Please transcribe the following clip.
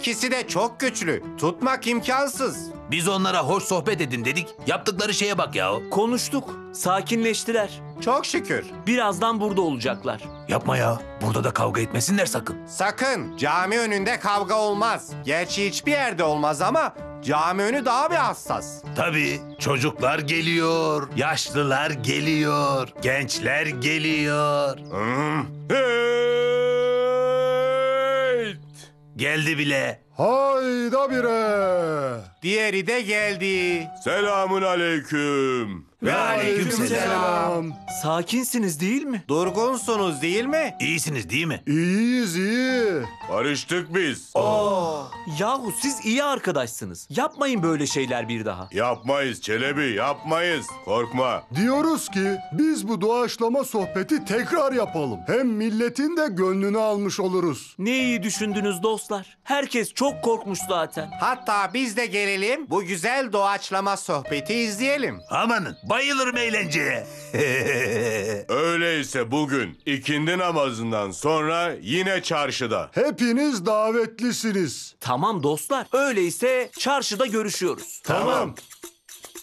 İkisi de çok güçlü. Tutmak imkansız. Biz onlara hoş sohbet edin dedik. Yaptıkları şeye bak ya. Konuştuk. Sakinleştiler. Çok şükür. Birazdan burada olacaklar. Yapma ya. Burada da kavga etmesinler sakın. Sakın cami önünde kavga olmaz. Gerçi hiçbir yerde olmaz ama cami önü daha bir hassas. Tabii çocuklar geliyor, yaşlılar geliyor, gençler geliyor. Hey! Geldi bile. Hayda bire. Diğeri de geldi. Selamun aleyküm. Ve aleykümselam. Sakinsiniz değil mi? Durgunsunuz değil mi? İyisiniz değil mi? İyiyiz iyi. Barıştık biz. Yahu siz iyi arkadaşsınız. Yapmayın böyle şeyler bir daha. Yapmayız Çelebi, yapmayız. Korkma. Diyoruz ki biz bu doğaçlama sohbeti tekrar yapalım. Hem milletin de gönlünü almış oluruz. Ne iyi düşündünüz dostlar. Herkes çok korkmuş zaten. Hatta biz de gelelim bu güzel doğaçlama sohbeti izleyelim. Amanın bayılırım eğlenceye. Öyleyse bugün ikindi namazından sonra yine çarşıda. Hepiniz davetlisiniz. Tamam dostlar. Öyleyse çarşıda görüşüyoruz. Tamam.